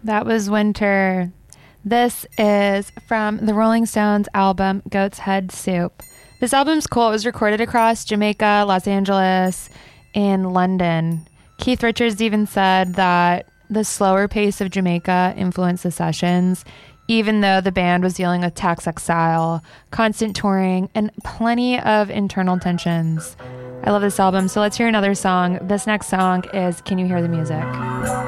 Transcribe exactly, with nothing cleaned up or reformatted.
That was Winter. This is from the Rolling Stones album Goat's Head Soup. This album's cool. It was recorded across Jamaica, Los Angeles, and London. Keith Richards even said that the slower pace of Jamaica influenced the sessions, even though the band was dealing with tax exile, constant touring, and plenty of internal tensions. I love this album, so let's hear another song. This next song is Can You Hear the Music?